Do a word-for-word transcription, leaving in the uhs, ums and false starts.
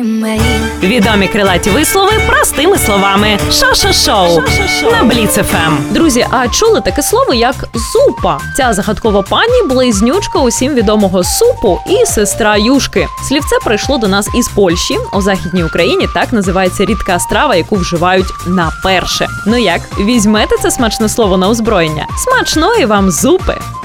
Відомі крилаті вислови простими словами. Шо-шо-шоу на Бліц еф ем. Друзі, а чули таке слово, як зупа? Ця загадкова пані – близнючка усім відомого супу і сестра юшки. Слівце прийшло до нас із Польщі. У Західній Україні так називається рідка страва, яку вживають на перше. Ну як, візьмете це смачне слово на озброєння? Смачної вам зупи!